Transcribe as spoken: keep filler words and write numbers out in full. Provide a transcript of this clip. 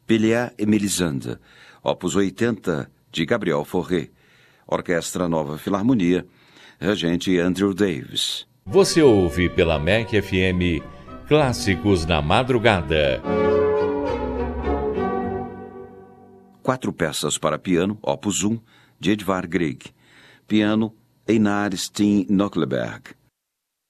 Pelléa e Mélisande, opus oitenta, de Gabriel Fauré. Orquestra Nova Filarmonia, regente Andrew Davis. Você ouve pela M E C F M Clássicos na Madrugada. Quatro peças para piano, opus um, de Edvard Grieg. Piano, Einar Steen Nockleberg.